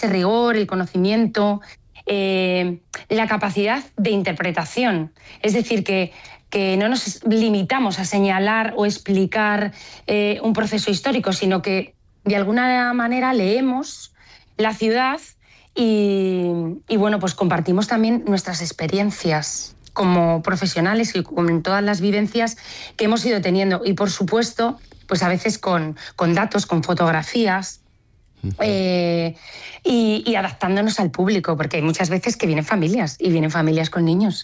ese rigor, el conocimiento, la capacidad de interpretación. Es decir, que no nos limitamos a señalar o explicar un proceso histórico, sino que de alguna manera leemos la ciudad y bueno, pues compartimos también nuestras experiencias como profesionales y con todas las vivencias que hemos ido teniendo. Y por supuesto, pues a veces con datos, con fotografías, y adaptándonos al público, porque hay muchas veces que vienen familias con niños.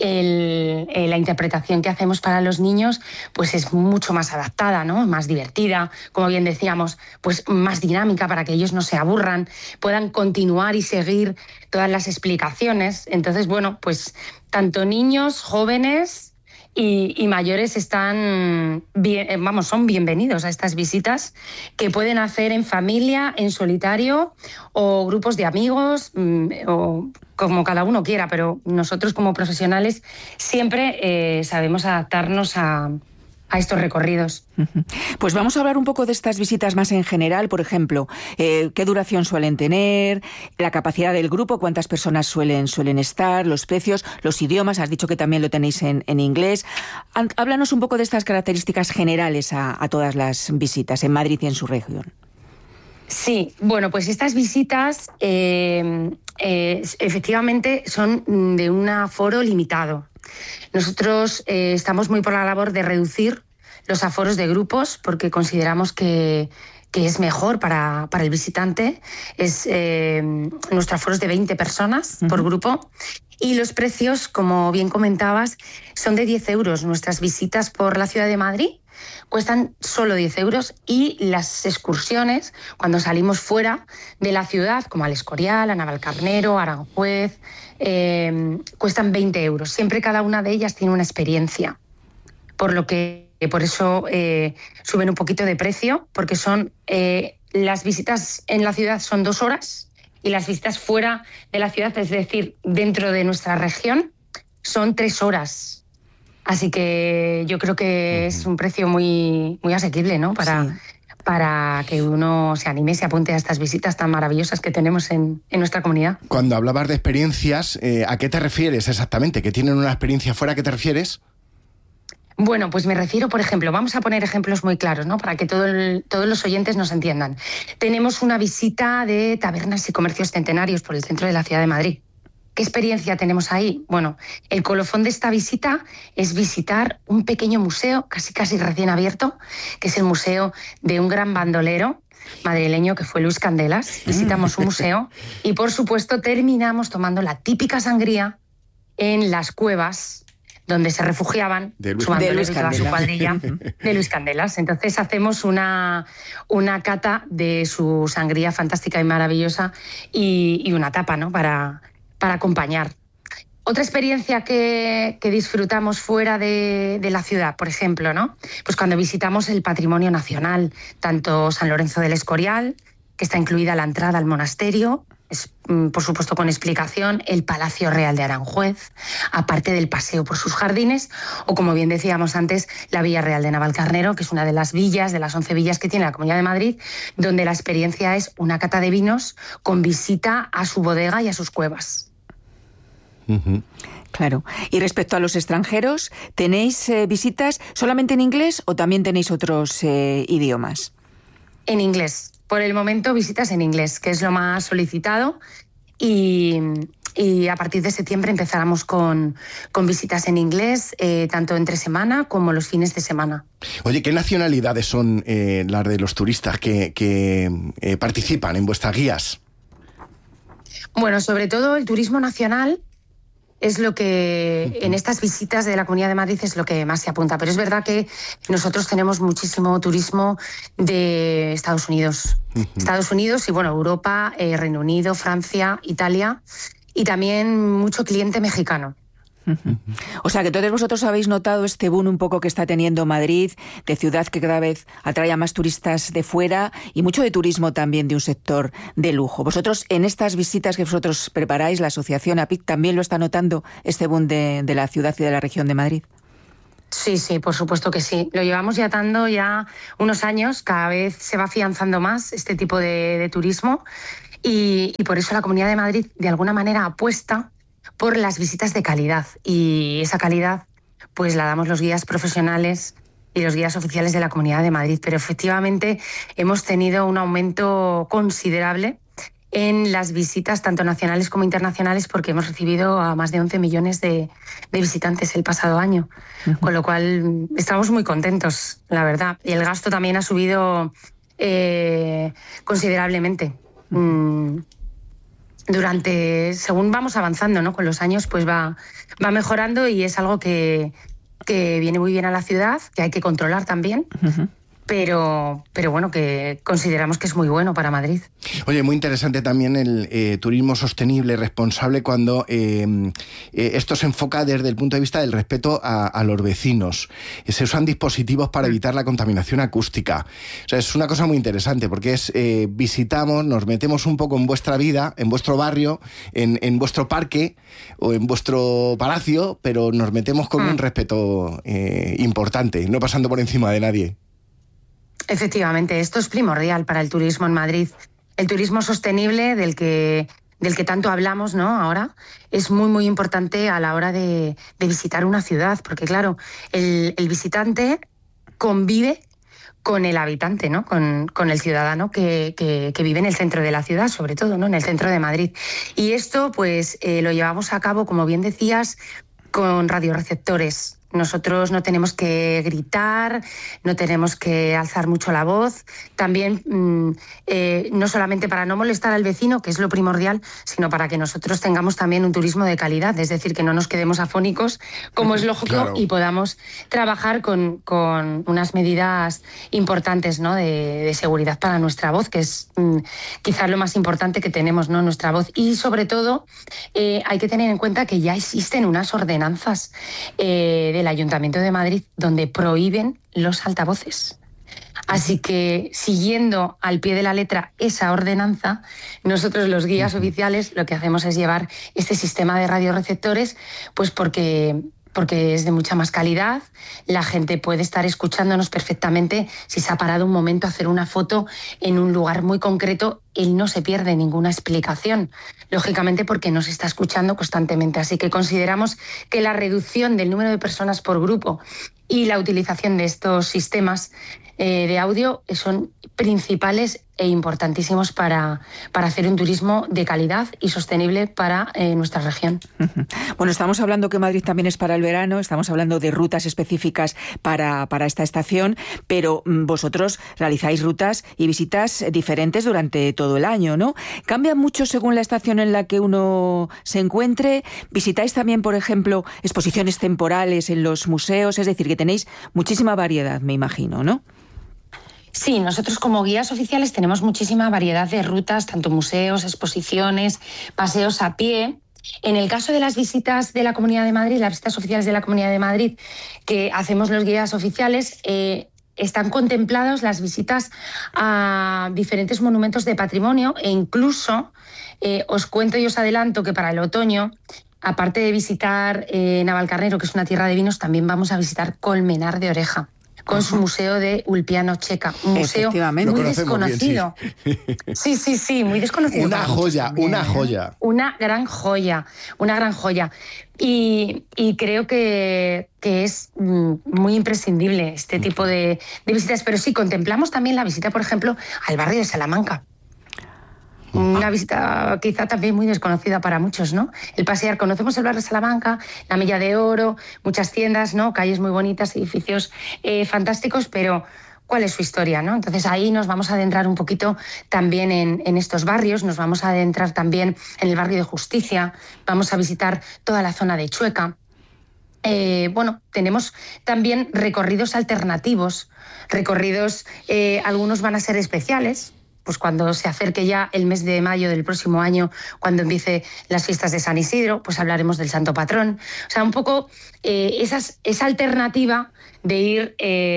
La interpretación que hacemos para los niños pues es mucho más adaptada, ¿no? Más divertida, como bien decíamos, pues más dinámica para que ellos no se aburran, puedan continuar y seguir todas las explicaciones. Entonces, bueno, pues tanto niños, jóvenes y mayores son bienvenidos a estas visitas que pueden hacer en familia, en solitario o grupos de amigos o como cada uno quiera, pero nosotros como profesionales siempre sabemos adaptarnos a estos recorridos. Pues vamos a hablar un poco de estas visitas más en general, por ejemplo, qué duración suelen tener, la capacidad del grupo, cuántas personas suelen estar, los precios, los idiomas, has dicho que también lo tenéis en inglés. Háblanos un poco de estas características generales a todas las visitas en Madrid y en su región. Sí, bueno, pues estas visitas efectivamente son de un aforo limitado. Nosotros estamos muy por la labor de reducir los aforos de grupos porque consideramos que es mejor para el visitante. Nuestro aforo es de 20 personas por grupo y los precios, como bien comentabas, son de 10 euros. Nuestras visitas por la ciudad de Madrid cuestan solo 10 euros y las excursiones, cuando salimos fuera de la ciudad, como al Escorial, a Navalcarnero, a Aranjuez, cuestan 20 euros. Siempre cada una de ellas tiene una experiencia, por eso suben un poquito de precio, porque las visitas en la ciudad son 2 horas y las visitas fuera de la ciudad, es decir, dentro de nuestra región, son 3 horas. Así que yo creo que es un precio muy, muy asequible, ¿no? Para que uno se anime y se apunte a estas visitas tan maravillosas que tenemos en nuestra comunidad. Cuando hablabas de experiencias, ¿a qué te refieres exactamente? ¿Que tienen una experiencia fuera? ¿A qué te refieres? Bueno, pues me refiero, por ejemplo, vamos a poner ejemplos muy claros, ¿no? Para que todos los oyentes nos entiendan. Tenemos una visita de tabernas y comercios centenarios por el centro de la ciudad de Madrid. ¿Qué experiencia tenemos ahí? Bueno, el colofón de esta visita es visitar un pequeño museo, casi recién abierto, que es el museo de un gran bandolero madrileño que fue Luis Candelas. Visitamos un museo y, por supuesto, terminamos tomando la típica sangría en las cuevas donde se refugiaban su bandolero y toda su cuadrilla de Luis Candelas. Entonces hacemos una cata de su sangría fantástica y maravillosa y una tapa, ¿no? para acompañar. Otra experiencia que disfrutamos fuera de la ciudad, por ejemplo, ¿no? Pues cuando visitamos el patrimonio nacional, tanto San Lorenzo del Escorial, que está incluida la entrada al monasterio, por supuesto con explicación, el Palacio Real de Aranjuez, aparte del paseo por sus jardines, o como bien decíamos antes, la Villa Real de Navalcarnero, que es una de las villas, de las 11 villas que tiene la Comunidad de Madrid, donde la experiencia es una cata de vinos con visita a su bodega y a sus cuevas. Claro. Y respecto a los extranjeros, ¿tenéis visitas solamente en inglés o también tenéis otros idiomas? En inglés. Por el momento, visitas en inglés, que es lo más solicitado. Y a partir de septiembre empezaremos con visitas en inglés, tanto entre semana como los fines de semana. Oye, ¿qué nacionalidades son las de los turistas que participan en vuestras guías? Bueno, sobre todo el turismo nacional es lo que en estas visitas de la Comunidad de Madrid es lo que más se apunta. Pero es verdad que nosotros tenemos muchísimo turismo de Estados Unidos. Estados Unidos y, bueno, Europa, Reino Unido, Francia, Italia y también mucho cliente mexicano. O sea que todos vosotros habéis notado este boom un poco que está teniendo Madrid, de ciudad que cada vez atrae a más turistas de fuera y mucho de turismo también de un sector de lujo. Vosotros en estas visitas que vosotros preparáis, la asociación APIC también lo está notando, este boom de la ciudad y de la región de Madrid. Sí, por supuesto que sí. Lo llevamos ya dando unos años, cada vez se va afianzando más este tipo de turismo. y por eso la Comunidad de Madrid de alguna manera apuesta por las visitas de calidad, y esa calidad pues la damos los guías profesionales y los guías oficiales de la Comunidad de Madrid. Pero efectivamente hemos tenido un aumento considerable en las visitas tanto nacionales como internacionales, porque hemos recibido a más de 11 millones de visitantes el pasado año, con lo cual estamos muy contentos, la verdad. Y el gasto también ha subido considerablemente. Según vamos avanzando, ¿no? Con los años pues va mejorando, y es algo que viene muy bien a la ciudad, que hay que controlar también. Pero bueno, que consideramos que es muy bueno para Madrid. Oye, muy interesante también el turismo sostenible, responsable, cuando esto se enfoca desde el punto de vista del respeto a los vecinos. Se usan dispositivos para evitar la contaminación acústica. O sea, es una cosa muy interesante, porque visitamos, nos metemos un poco en vuestra vida, en vuestro barrio, en vuestro parque o en vuestro palacio, pero nos metemos con un respeto importante, no pasando por encima de nadie. Efectivamente, esto es primordial para el turismo en Madrid. El turismo sostenible del que tanto hablamos, ¿no? Ahora es muy, muy importante a la hora de visitar una ciudad, porque claro, el visitante convive con el habitante, ¿no? Con el ciudadano que vive en el centro de la ciudad, sobre todo, ¿no? En el centro de Madrid. Y esto, pues, lo llevamos a cabo, como bien decías, con radioreceptores. Nosotros no tenemos que gritar, no tenemos que alzar mucho la voz. También, no solamente para no molestar al vecino, que es lo primordial, sino para que nosotros tengamos también un turismo de calidad, es decir, que no nos quedemos afónicos, como es lógico, claro, y podamos trabajar con unas medidas importantes, ¿no? de seguridad para nuestra voz, que es quizás lo más importante que tenemos, ¿no? Nuestra voz. Y sobre todo, hay que tener en cuenta que ya existen unas ordenanzas del Ayuntamiento de Madrid donde prohíben los altavoces. Así que, siguiendo al pie de la letra esa ordenanza, nosotros los guías oficiales lo que hacemos es llevar este sistema de radioreceptores, pues porque es de mucha más calidad. La gente puede estar escuchándonos perfectamente. Si se ha parado un momento a hacer una foto en un lugar muy concreto, él no se pierde ninguna explicación, lógicamente porque nos está escuchando constantemente. Así que consideramos que la reducción del número de personas por grupo y la utilización de estos sistemas de audio son principales e importantísimos para hacer un turismo de calidad y sostenible para nuestra región. Bueno, estamos hablando que Madrid también es para el verano, estamos hablando de rutas específicas para esta estación, pero vosotros realizáis rutas y visitas diferentes durante todo el año, ¿no? ¿Cambia mucho según la estación en la que uno se encuentre? ¿Visitáis también, por ejemplo, exposiciones temporales en los museos? Es decir, que tenéis muchísima variedad, me imagino, ¿no? Sí, nosotros como guías oficiales tenemos muchísima variedad de rutas, tanto museos, exposiciones, paseos a pie. En el caso de las visitas de la Comunidad de Madrid, las visitas oficiales de la Comunidad de Madrid que hacemos los guías oficiales, están contempladas las visitas a diferentes monumentos de patrimonio, e incluso os cuento y os adelanto que para el otoño, aparte de visitar Navalcarnero, que es una tierra de vinos, también vamos a visitar Colmenar de Oreja, con su museo de Ulpiano-Checa, un museo muy desconocido. Bien, sí. Sí, muy desconocido. Una joya. Una gran joya. Y creo que es muy imprescindible este tipo de visitas. Pero sí, contemplamos también la visita, por ejemplo, al barrio de Salamanca. Una visita quizá también muy desconocida para muchos, ¿no? El pasear, conocemos el barrio de Salamanca, la Milla de Oro, muchas tiendas, ¿no? Calles muy bonitas, edificios fantásticos, pero ¿cuál es su historia, no? Entonces ahí nos vamos a adentrar un poquito también en estos barrios, nos vamos a adentrar también en el barrio de Justicia, vamos a visitar toda la zona de Chueca. Tenemos también recorridos alternativos, algunos van a ser especiales, pues cuando se acerque ya el mes de mayo del próximo año, cuando empiece las fiestas de San Isidro, pues hablaremos del Santo Patrón. O sea, un poco esa alternativa de ir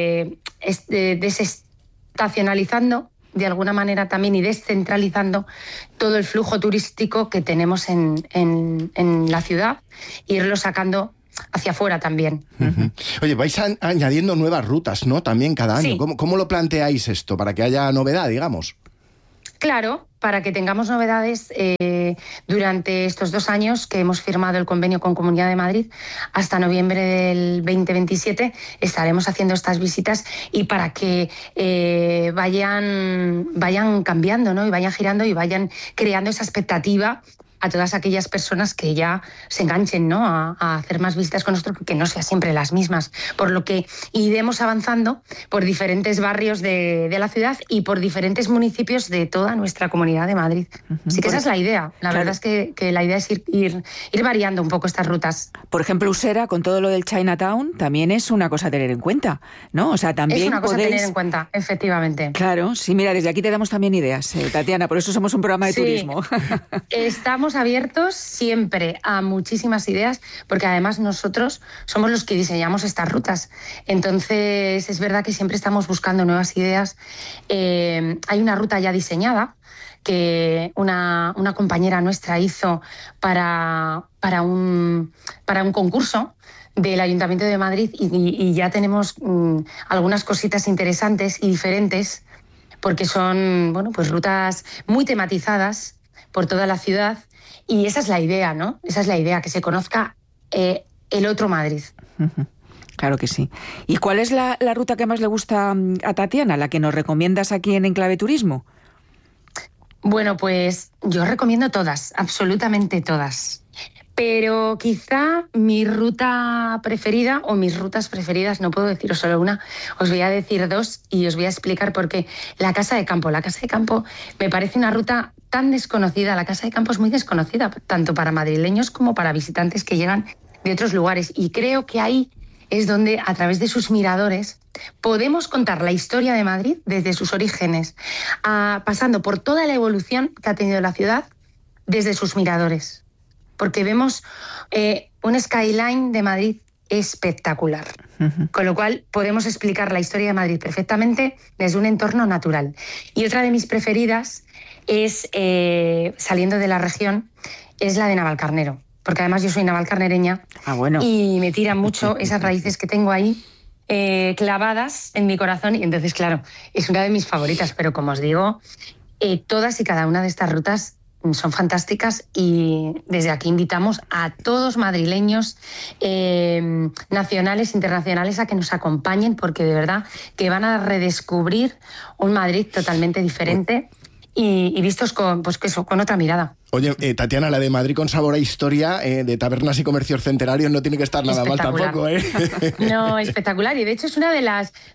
desestacionalizando de alguna manera también y descentralizando todo el flujo turístico que tenemos en la ciudad, e irlo sacando hacia afuera también. Uh-huh. Oye, vais añadiendo nuevas rutas, ¿no? También cada año. Sí. ¿Cómo lo planteáis esto para que haya novedad, digamos? Claro, para que tengamos novedades durante estos 2 años que hemos firmado el convenio con Comunidad de Madrid. Hasta noviembre del 2027 estaremos haciendo estas visitas, y para que vayan cambiando, ¿no? Y vayan girando y vayan creando esa expectativa a todas aquellas personas que ya se enganchen, ¿no? a hacer más visitas con nosotros, que no sean siempre las mismas. Por lo que iremos avanzando por diferentes barrios de la ciudad y por diferentes municipios de toda nuestra Comunidad de Madrid. Así que esa es la idea. La verdad es que la idea es ir variando un poco estas rutas. Por ejemplo, Usera, con todo lo del Chinatown, también es una cosa a tener en cuenta, ¿no? O sea, también es una cosa a tener en cuenta, efectivamente. Claro, sí, mira, desde aquí te damos también ideas, Tatiana, por eso somos un programa de turismo. Estamos abiertos siempre a muchísimas ideas, porque además nosotros somos los que diseñamos estas rutas. Entonces, es verdad que siempre estamos buscando nuevas ideas. Hay una ruta ya diseñada que una compañera nuestra hizo para un concurso del Ayuntamiento de Madrid, y ya tenemos algunas cositas interesantes y diferentes, porque son, bueno, pues rutas muy tematizadas por toda la ciudad, y esa es la idea, ¿no? Esa es la idea, que se conozca el otro Madrid. Claro que sí. ¿Y cuál es la ruta que más le gusta a Tatiana, la que nos recomiendas aquí en Enclave Turismo? Bueno, pues yo recomiendo todas, absolutamente todas. Pero quizá mi ruta preferida, o mis rutas preferidas, no puedo deciros solo una, os voy a decir 2 y os voy a explicar por qué. La Casa de Campo. La Casa de Campo me parece una ruta tan desconocida. La Casa de Campo es muy desconocida, tanto para madrileños como para visitantes que llegan de otros lugares. Y creo que ahí es donde, a través de sus miradores, podemos contar la historia de Madrid desde sus orígenes, pasando por toda la evolución que ha tenido la ciudad desde sus miradores. Porque vemos un skyline de Madrid espectacular. Con lo cual podemos explicar la historia de Madrid perfectamente desde un entorno natural. Y otra de mis preferidas es, saliendo de la región, es la de Navalcarnero. Porque además yo soy navalcarnereña. Bueno. Y me tiran mucho esas raíces que tengo ahí clavadas en mi corazón. Y entonces, claro, es una de mis favoritas. Pero como os digo, todas y cada una de estas rutas son fantásticas, y desde aquí invitamos a todos madrileños, nacionales, internacionales, a que nos acompañen, porque de verdad que van a redescubrir un Madrid totalmente diferente y vistos con otra mirada. Oye, Tatiana, la de Madrid con sabor a historia, de tabernas y comercios centenarios, no tiene que estar nada mal tampoco, ¿eh? No, espectacular. Y de hecho es una de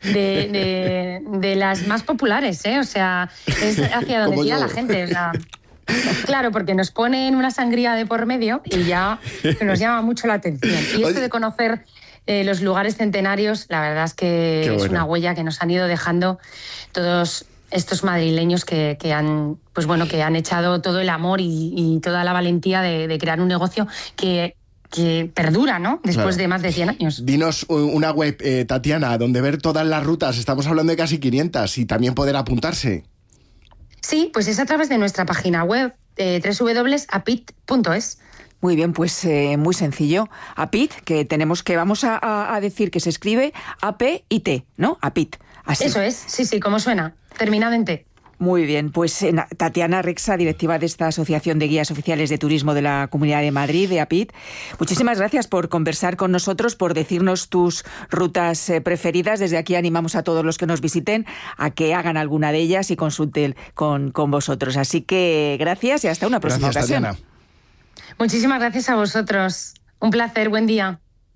las más populares, ¿eh? O sea, es hacia donde tira la gente. O sea, claro, porque nos ponen una sangría de por medio y ya nos llama mucho la atención. Y esto de conocer los lugares centenarios, la verdad es que es una huella que nos han ido dejando todos estos madrileños que han echado todo el amor y toda la valentía de crear un negocio que perdura, ¿no? Después de más de 100 años. Dinos una web, Tatiana, donde ver todas las rutas. Estamos hablando de casi 500, y también poder apuntarse. Sí, pues es a través de nuestra página web, www.apit.es. Muy bien, pues muy sencillo. APIT, vamos a decir que se escribe A-P-I-T, ¿no? APIT. Así. Eso es, sí, como suena, terminado en T. Muy bien, pues Tatiana Rexa, directiva de esta Asociación de Guías Oficiales de Turismo de la Comunidad de Madrid, de APIT. Muchísimas gracias por conversar con nosotros, por decirnos tus rutas preferidas. Desde aquí animamos a todos los que nos visiten a que hagan alguna de ellas y consulten con vosotros. Así que gracias y hasta una próxima ocasión. Tatiana. Muchísimas gracias a vosotros. Un placer, buen día.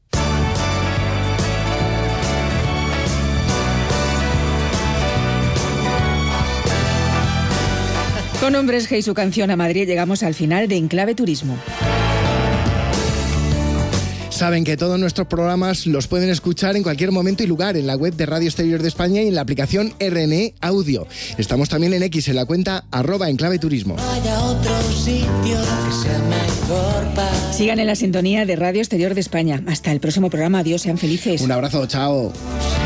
Con Hombres G y su canción A Madrid llegamos al final de Enclave Turismo. Saben que todos nuestros programas los pueden escuchar en cualquier momento y lugar en la web de Radio Exterior de España y en la aplicación RNE Audio. Estamos también en X, en la cuenta @enclaveturismo. Sigan en la sintonía de Radio Exterior de España. Hasta el próximo programa. Adiós, sean felices. Un abrazo, chao.